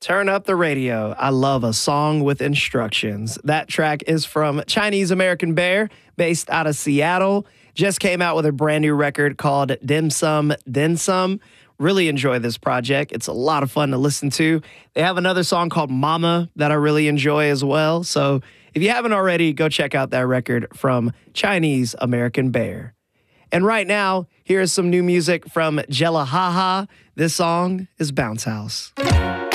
Turn up the radio. I love a song with instructions. That track is from Chinese American Bear, based out of Seattle. Just came out with a brand new record called Dim Sum, Then Some. Really enjoy this project. It's a lot of fun to listen to. They have another song called Mama that I really enjoy as well. So if you haven't already, go check out that record from Chinese American Bear. And right now, here's some new music from Jella Haha. This song is Bounce House.